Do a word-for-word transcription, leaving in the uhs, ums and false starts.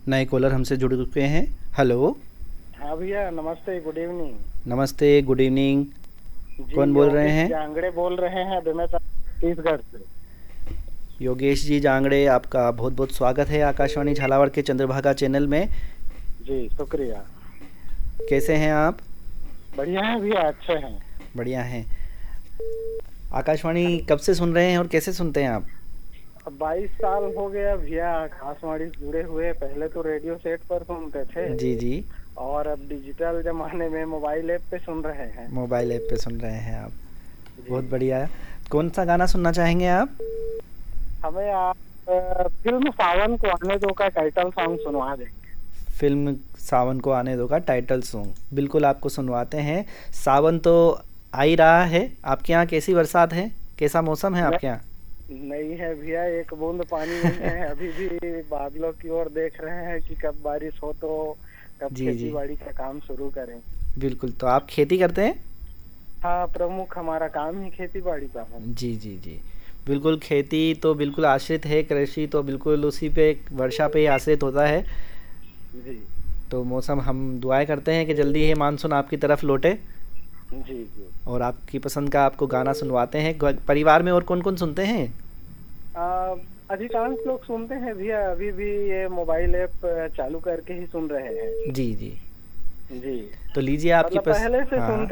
नए कॉलर हमसे जुड़ चुके हैं। हेलो। हाँ भैया, नमस्ते, गुड इवनिंग। नमस्ते, गुड इवनिंग। जी, कौन बोल रहे योगेश हैं? जांगड़े बोल रहे हैं बेमेतरा छत्तीसगढ़ से। योगेश जी जांगड़े, आपका बहुत बहुत स्वागत है आकाशवाणी झालावाड़ के चंद्रभागा चैनल में। जी, शुक्रिया। कैसे हैं आप? बढ़िया है भैया, अच्छे हैं। बढ़िया हैं। आकाशवाणी कब से सुन रहे हैं और कैसे सुनते हैं आप? अब बाईस साल हो गया भैया आकाशवाणी से जुड़े हुए। पहले तो रेडियो सेट पर सुनते थे जी जी। और अब डिजिटल जमाने में मोबाइल ऐप पे सुन रहे हैं। मोबाइल ऐप पे सुन रहे हैं आप। जी, बहुत बढ़िया। कौन सा गाना सुनना चाहेंगे आप? हमें आप अ, फिल्म सावन को आने दो का टाइटल सॉन्ग सुनवा देंगे। फिल्म सावन को आने दो का टाइटल सॉन्ग बिल्कुल आपको सुनवाते हैं। सावन तो आ ही रहा है। आपके यहाँ कैसी बरसात है? कैसा मौसम है आपके यहाँ? नहीं है भैया, एक बूंद पानी नहीं है। अभी भी बादलों की ओर देख रहे हैं कि कब बारिश हो तो कब जी खेती जी। बाड़ी का काम शुरू करें। बिल्कुल। तो आप खेती करते हैं? हाँ, प्रमुख हमारा काम ही खेती बाड़ी का है। जी जी जी। बिल्कुल, खेती तो बिल्कुल आश्रित है, कृषि तो बिल्कुल उसी पे, वर्षा पे ही आश्रित होता है। जी तो मौसम, हम दुआएं करते हैं कि जल्दी ही मानसून आपकी तरफ लौटे जी जी। और आपकी पसंद का आपको गाना सुनवाते हैं। ग- परिवार में और कौन कौन सुनते हैं? आ, अधिकांश लोग सुनते हैं भैया, अभी भी ये मोबाइल ऐप चालू करके ही सुन रहे हैं। जी जी। जी, तो लीजिए आपकी मतलब पस पहले से हाँ हाँ। सुनते